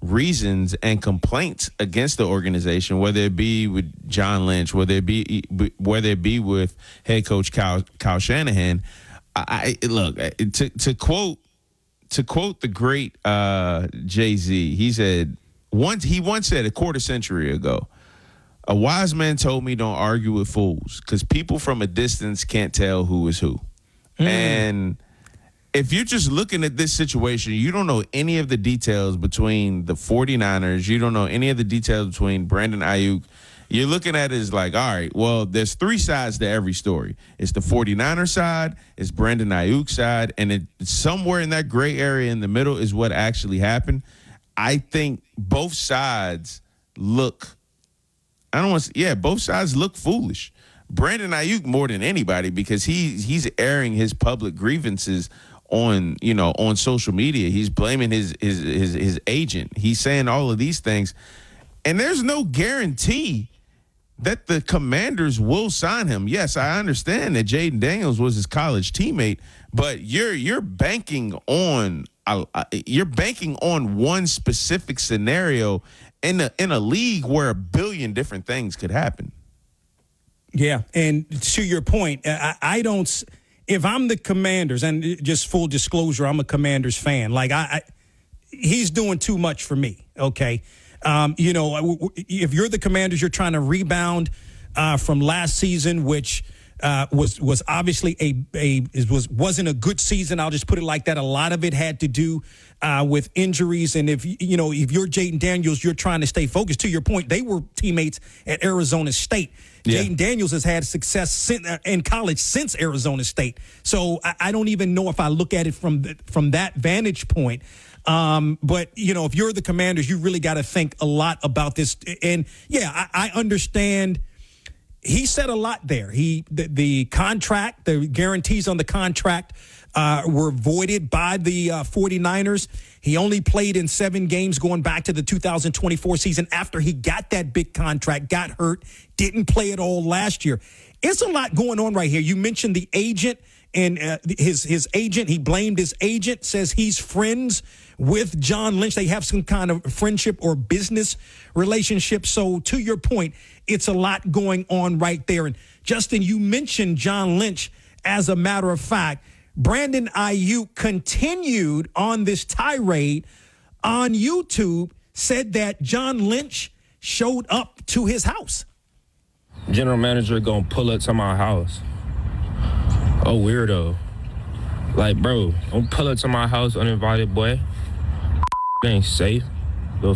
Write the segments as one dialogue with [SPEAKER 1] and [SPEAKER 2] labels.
[SPEAKER 1] reasons and complaints against the organization, whether it be with John Lynch, whether it be with head coach Kyle Shanahan. I look, to quote the great Jay-Z, he once said a quarter century ago, "A wise man told me don't argue with fools because people from a distance can't tell who is who." And if you're just looking at this situation, you don't know any of the details between the 49ers. You don't know any of the details between Brandon Ayuk. You're looking at it as like, all right, well, there's three sides to every story. It's the 49er side, it's Brandon Ayuk side, and somewhere in that gray area in the middle is what actually happened. I think both sides look both sides look foolish. Brandon Ayuk more than anybody because he's airing his public grievances on social media. He's blaming his agent. He's saying all of these things, and there's no guarantee that the Commanders will sign him. Yes, I understand that Jaden Daniels was his college teammate, but you're banking on one specific scenario in a league where a billion different things could happen.
[SPEAKER 2] Yeah, and to your point, I don't. If I'm the Commanders, and just full disclosure, I'm a Commanders fan. Like he's doing too much for me. Okay, if you're the Commanders, you're trying to rebound from last season, which was obviously wasn't a good season. I'll just put it like that. A lot of it had to do with injuries, and if you're Jaden Daniels, you're trying to stay focused. To your point, they were teammates at Arizona State. Yeah. Jaden Daniels has had success in college since Arizona State. So I don't even know if I look at it from that vantage point. But, if you're the Commanders, you really got to think a lot about this. And, yeah, I understand. He said a lot there. The contract, the guarantees on the contract were voided by the 49ers. He only played in 7 games going back to the 2024 season after he got that big contract, got hurt, didn't play at all last year. It's a lot going on right here. You mentioned the agent and his agent. He blamed his agent, says he's friends with John Lynch. They have some kind of friendship or business relationship. So to your point, it's a lot going on right there. And Justin, you mentioned John Lynch. As a matter of fact, Brandon Ayuk continued on this tirade on YouTube, said that John Lynch showed up to his house.
[SPEAKER 3] General manager gonna pull up to my house. Oh, weirdo. Like, bro, don't pull up to my house uninvited, boy. It ain't safe. Little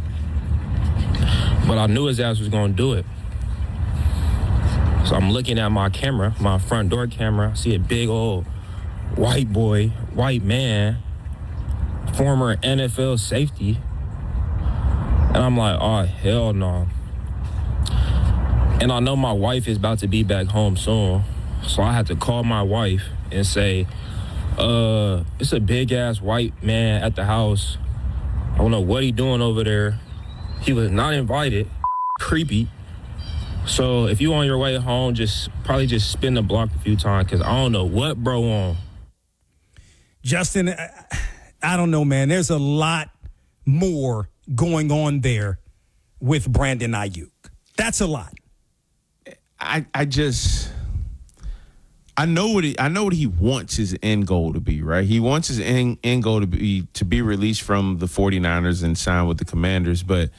[SPEAKER 3] But I knew his ass was gonna do it. So I'm looking at my camera, my front door camera. I see a big old white man, former NFL safety. And I'm like, oh, hell no. And I know my wife is about to be back home soon. So I had to call my wife and say, it's a big-ass white man at the house. I don't know what he doing over there. He was not invited. Creepy. So if you on your way home, probably just spin the block a few times because I don't know what bro on.
[SPEAKER 2] Justin, I don't know, man. There's a lot more going on there with Brandon Ayuk. That's a lot.
[SPEAKER 1] I know what he wants his end goal to be, right? He wants his end goal to be released from the 49ers and sign with the Commanders, but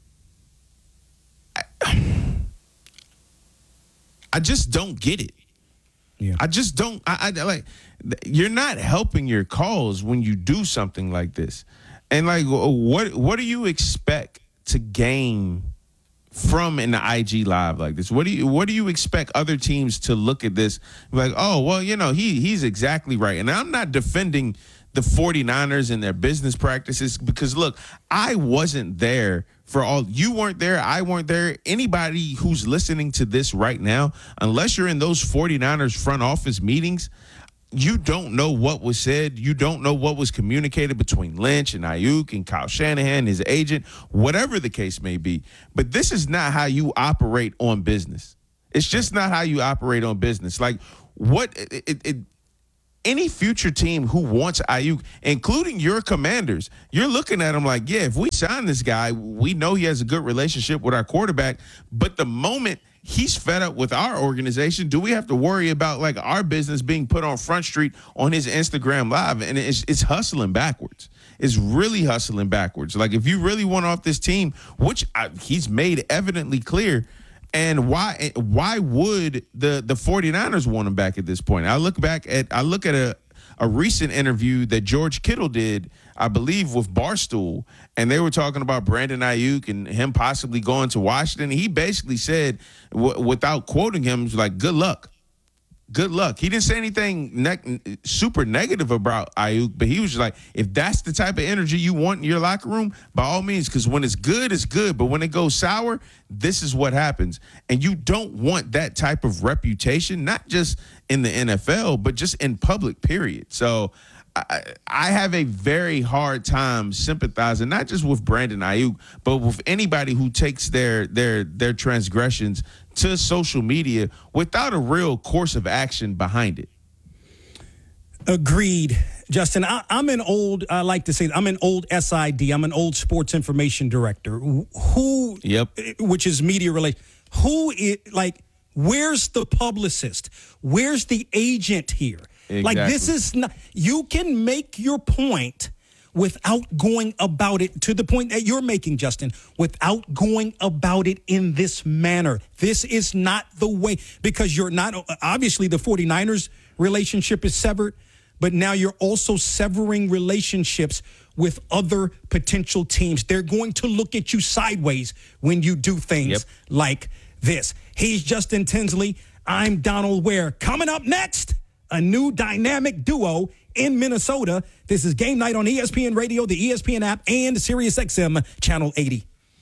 [SPEAKER 1] I just don't get it. Yeah. I just don't. I like. You're not helping your cause when you do something like this, and like, what do you expect to gain from an IG live like this? What do you expect other teams to look at this like, oh, well, he's exactly right. And I'm not defending the 49ers and their business practices because, look, I wasn't there for all. You weren't there. I weren't there. Anybody who's listening to this right now, unless you're in those 49ers front office meetings, you don't know what was said. You don't know what was communicated between Lynch and Ayuk and Kyle Shanahan, his agent, whatever the case may be. But this is not how you operate on business. It's just not how you operate on business. Like, any future team who wants Ayuk, including your Commanders, you're looking at him like, yeah, if we sign this guy, we know he has a good relationship with our quarterback. But the moment he's fed up with our organization, do we have to worry about like our business being put on Front Street on his Instagram Live? And it's hustling backwards. It's really hustling backwards. Like, if you really want off this team, which he's made evidently clear, and why would the 49ers want him back at this point? I look at a recent interview that George Kittle did, I believe, with Barstool, and they were talking about Brandon Ayuk and him possibly going to Washington. He basically said, without quoting him, was like, good luck. Good luck. He didn't say anything super negative about Ayuk, but he was just like, if that's the type of energy you want in your locker room, by all means, because when it's good, it's good. But when it goes sour, this is what happens. And you don't want that type of reputation, not just in the NFL, but just in public, period. So I have a very hard time sympathizing, not just with Brandon Ayuk, but with anybody who takes their transgressions to social media without a real course of action behind it.
[SPEAKER 2] Agreed, Justin. I'm an old SID. I'm an old sports information director. Which is media related. Where's the publicist? Where's the agent here? Exactly. Like, this is not, you can make your point without going about it to the point that you're making, Justin, without going about it in this manner. This is not the way, because you're not, obviously the 49ers relationship is severed, but now you're also severing relationships with other potential teams. They're going to look at you sideways when you do things like this. He's Justin Tinsley. I'm Donald Ware. Coming up next, a new dynamic duo in Minnesota. This is Game Night on ESPN Radio, the ESPN app, and SiriusXM Channel 80.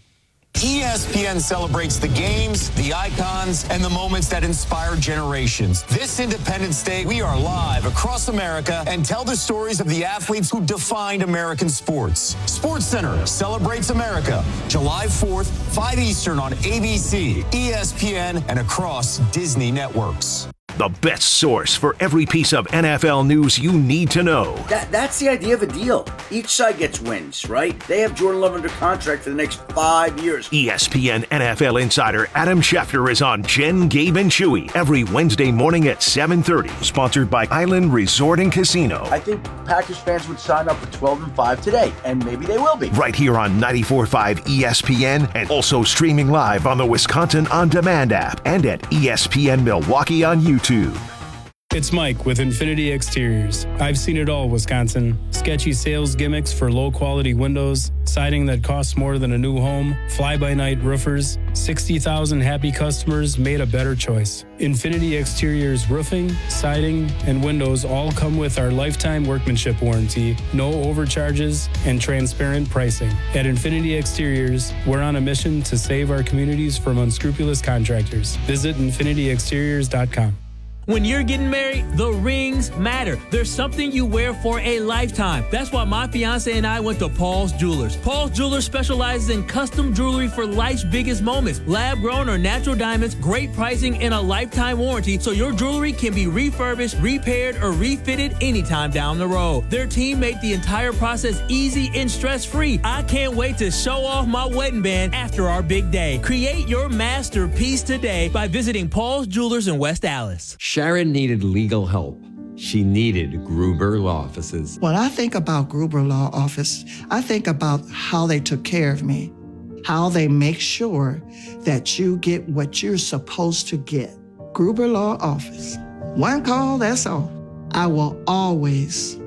[SPEAKER 4] ESPN celebrates the games, the icons, and the moments that inspire generations. This Independence Day, we are live across America and tell the stories of the athletes who defined American sports. SportsCenter celebrates America, July 4th, 5 Eastern on ABC, ESPN, and across Disney networks.
[SPEAKER 5] The best source for every piece of NFL news you need to know.
[SPEAKER 6] That's the idea of a deal. Each side gets wins, right? They have Jordan Love under contract for the next 5 years.
[SPEAKER 5] ESPN NFL insider Adam Schefter is on Jen, Gabe, and Chewy every Wednesday morning at 7:30. Sponsored by Island Resort and Casino.
[SPEAKER 6] I think Packers fans would sign up for 12-5 today, and maybe they will be.
[SPEAKER 5] Right here on 94.5 ESPN, and also streaming live on the Wisconsin On Demand app and at ESPN Milwaukee on YouTube.
[SPEAKER 7] It's Mike with Infinity Exteriors. I've seen it all, Wisconsin. Sketchy sales gimmicks for low-quality windows, siding that costs more than a new home, fly-by-night roofers. 60,000 happy customers made a better choice. Infinity Exteriors roofing, siding, and windows all come with our lifetime workmanship warranty, no overcharges, and transparent pricing. At Infinity Exteriors, we're on a mission to save our communities from unscrupulous contractors. Visit infinityexteriors.com.
[SPEAKER 8] When you're getting married, the rings matter. There's something you wear for a lifetime. That's why my fiance and I went to Paul's Jewelers. Paul's Jewelers specializes in custom jewelry for life's biggest moments. Lab-grown or natural diamonds, great pricing, and a lifetime warranty, so your jewelry can be refurbished, repaired, or refitted anytime down the road. Their team made the entire process easy and stress-free. I can't wait to show off my wedding band after our big day. Create your masterpiece today by visiting Paul's Jewelers in West Allis.
[SPEAKER 9] Sharon needed legal help. She needed Gruber Law Offices.
[SPEAKER 10] When I think about Gruber Law Office, I think about how they took care of me, how they make sure that you get what you're supposed to get. Gruber Law Office. One call, that's all. I will always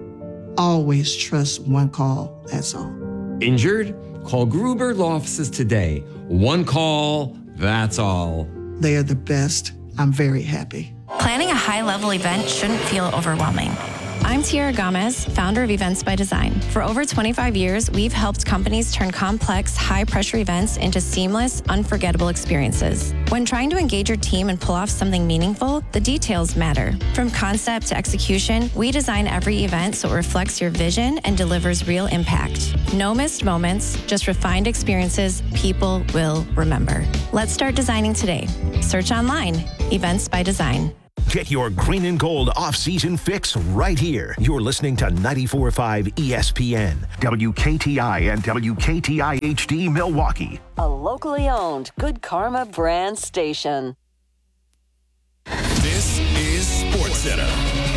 [SPEAKER 10] trust one call, that's all.
[SPEAKER 9] Injured? Call Gruber Law Offices today. One call, that's all.
[SPEAKER 10] They are the best. I'm very happy.
[SPEAKER 11] Planning a high-level event shouldn't feel overwhelming. I'm Tiara Gomez, founder of Events by Design. For over 25 years, we've helped companies turn complex, high-pressure events into seamless, unforgettable experiences. When trying to engage your team and pull off something meaningful, the details matter. From concept to execution, we design every event so it reflects your vision and delivers real impact. No missed moments, just refined experiences people will remember. Let's start designing today. Search online, Events by Design.
[SPEAKER 5] Get your green and gold off-season fix right here. You're listening to 94.5 ESPN, WKTI and WKTI HD Milwaukee.
[SPEAKER 12] A locally owned Good Karma brand station.
[SPEAKER 13] This is SportsCenter.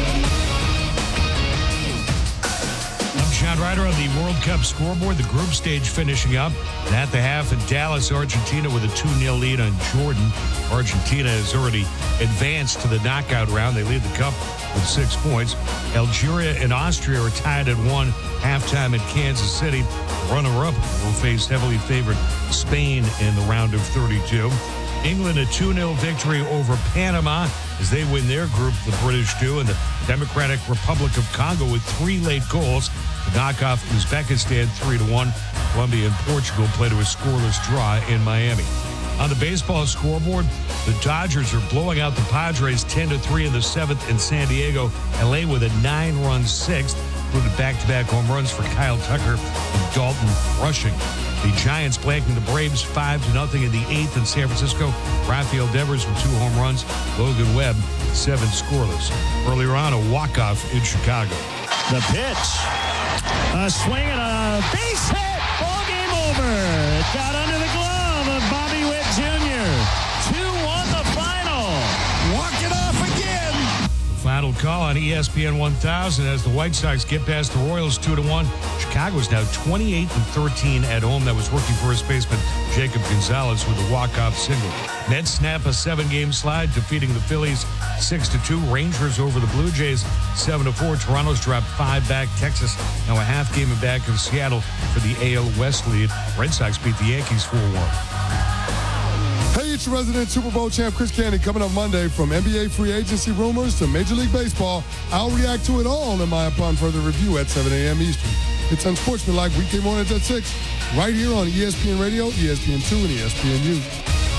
[SPEAKER 14] I'm John Ryder on the World Cup scoreboard. The group stage finishing up. And at the half in Dallas, Argentina with a 2-0 lead on Jordan. Argentina has already advanced to the knockout round. They lead the cup with 6 points. Algeria and Austria are tied at 1 halftime in Kansas City. Runner-up will face heavily favored Spain in the round of 32. England a 2-0 victory over Panama as they win their group, the British do, and the Democratic Republic of Congo with 3 late goals to knock off Uzbekistan 3-1. Colombia and Portugal played to a scoreless draw in Miami. On the baseball scoreboard, the Dodgers are blowing out the Padres 10-3 in the 7th in San Diego. LA with a 9-run 6th, included back-to-back home runs for Kyle Tucker and Dalton Rushing. The Giants blanking the Braves 5-0 in the 8th in San Francisco. Rafael Devers with 2 home runs. Logan Webb, 7 scoreless. Earlier on, a walk-off in Chicago.
[SPEAKER 15] The pitch. A swing and a base hit. Ball game over. It got under the glove of Bobby Witt Jr. 2-1 the final. Walk it off again.
[SPEAKER 14] Final call on ESPN 1000 as the White Sox get past the Royals 2-1. Chicago is now 28-13 at home. That was rookie first baseman Jacob Gonzalez with a walk-off single. Mets snap a 7-game slide, defeating the Phillies 6-2. Rangers over the Blue Jays 7-4. Toronto's dropped 5 back. Texas now a half game back of Seattle for the AL West lead. Red Sox beat the Yankees 4-1.
[SPEAKER 16] Hey, it's your resident Super Bowl champ, Chris Candy, coming up Monday. From NBA free agency rumors to Major League Baseball, I'll react to it all in my upon further review at 7 a.m. Eastern. It's Unsportsmanlike weekday mornings at 6, right here on ESPN Radio, ESPN2, and ESPNU.